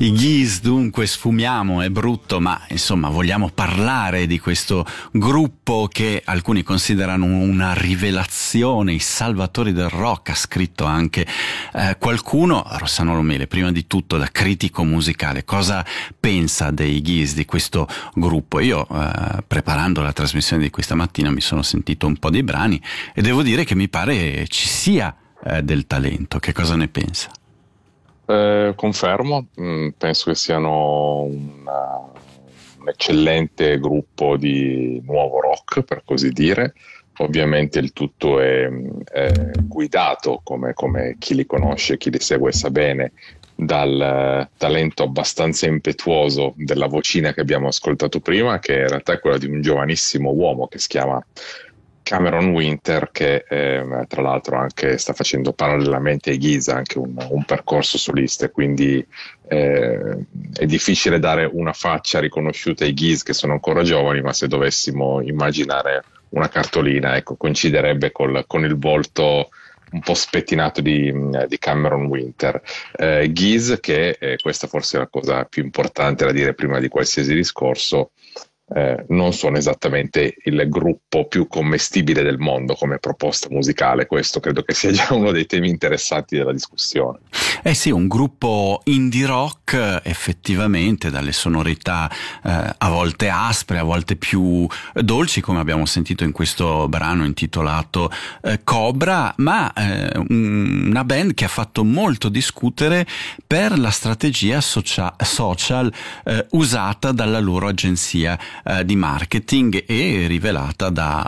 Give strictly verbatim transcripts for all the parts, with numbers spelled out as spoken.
I Gees, dunque, sfumiamo, è brutto, ma insomma vogliamo parlare di questo gruppo che alcuni considerano una rivelazione, i salvatori del rock. Ha scritto anche eh, qualcuno, Rossano Lomele, prima di tutto da critico musicale. Cosa pensa dei Gees, di questo gruppo? Io eh, preparando la trasmissione di questa mattina mi sono sentito un po' dei brani e devo dire che mi pare ci sia eh, del talento. Che cosa ne pensa? Eh, confermo, mm, penso che siano una, un eccellente gruppo di nuovo rock, per così dire. Ovviamente il tutto è, è guidato, come, come chi li conosce, chi li segue sa bene, dal talento abbastanza impetuoso della vocina che abbiamo ascoltato prima, che in realtà è quella di un giovanissimo uomo che si chiama Cameron Winter, che eh, tra l'altro anche sta facendo parallelamente ai Gees anche un, un percorso solista, quindi eh, è difficile dare una faccia riconosciuta ai Gees che sono ancora giovani, ma se dovessimo immaginare una cartolina, ecco, coinciderebbe col, con il volto un po' spettinato di, di Cameron Winter. Eh, Gees, che eh, questa forse è la cosa più importante da dire prima di qualsiasi discorso, Eh, non sono esattamente il gruppo più commestibile del mondo come proposta musicale. Questo credo che sia già uno dei temi interessanti della discussione. Eh sì, un gruppo indie rock, effettivamente, dalle sonorità eh, a volte aspre, a volte più dolci, come abbiamo sentito in questo brano intitolato eh, Cobra, ma eh, una band che ha fatto molto discutere per la strategia socia- social eh, usata dalla loro agenzia eh, di marketing e rivelata da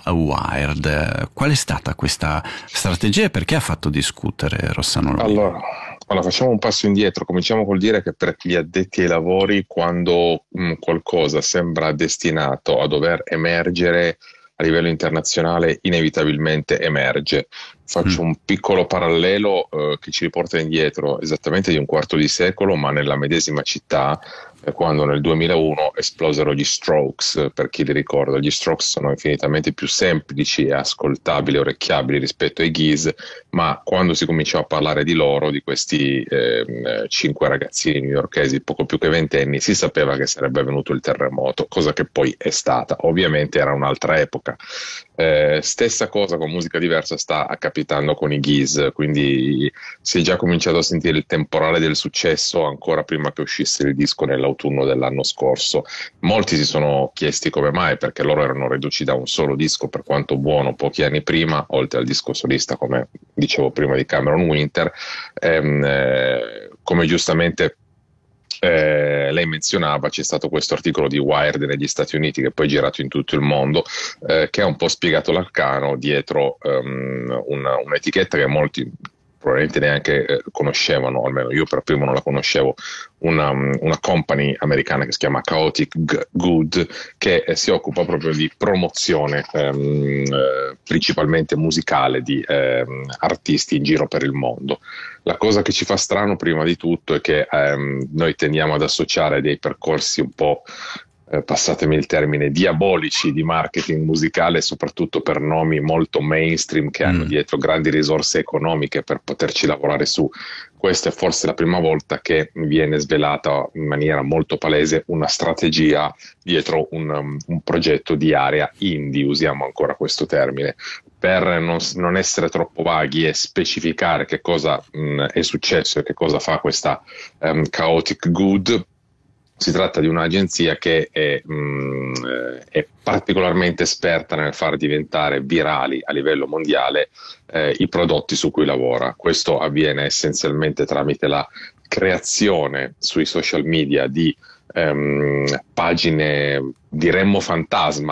Wired. Qual è stata questa strategia e perché ha fatto discutere, Rossano Lomele? Allora, allora, facciamo un passo indietro. Cominciamo col dire che per gli addetti ai lavori, quando mh, qualcosa sembra destinato a dover emergere a livello internazionale, inevitabilmente emerge. Faccio un piccolo parallelo eh, che ci riporta indietro esattamente di un quarto di secolo, ma nella medesima città, eh, quando nel duemilauno esplosero gli Strokes. Per chi li ricorda, gli Strokes sono infinitamente più semplici e ascoltabili, orecchiabili rispetto ai Gees, ma quando si cominciò a parlare di loro, di questi eh, cinque ragazzini newyorkesi poco più che ventenni, si sapeva che sarebbe venuto il terremoto, cosa che poi è stata. Ovviamente era un'altra epoca. Eh, stessa cosa con musica diversa sta capitando con i Gees, quindi si è già cominciato a sentire il temporale del successo ancora prima che uscisse il disco nell'autunno dell'anno scorso. Molti si sono chiesti come mai, perché loro erano ridotti da un solo disco, per quanto buono, pochi anni prima, oltre al disco solista, come dicevo prima, di Cameron Winter. ehm, eh, come giustamente Eh, lei menzionava, c'è stato questo articolo di Wired negli Stati Uniti che poi è girato in tutto il mondo, eh, che ha un po' spiegato l'arcano dietro um, una, un'etichetta che molti probabilmente neanche eh, conoscevano, almeno io per primo non la conoscevo, una, una company americana che si chiama Chaotic Good, che eh, si occupa proprio di promozione ehm, eh, principalmente musicale di ehm, artisti in giro per il mondo. La cosa che ci fa strano prima di tutto è che ehm, noi tendiamo ad associare dei percorsi un po', Eh, passatemi il termine, diabolici di marketing musicale, soprattutto per nomi molto mainstream che mm. hanno dietro grandi risorse economiche per poterci lavorare su. Questa è forse la prima volta che viene svelata in maniera molto palese una strategia dietro un, um, un progetto di area indie, usiamo ancora questo termine, per non, non essere troppo vaghi e specificare che cosa mh, è successo e che cosa fa questa um, Chaotic Good. Si tratta di un'agenzia che è, mh, è particolarmente esperta nel far diventare virali a livello mondiale eh, i prodotti su cui lavora. Questo avviene essenzialmente tramite la creazione sui social media di ehm, pagine, diremmo fantasma,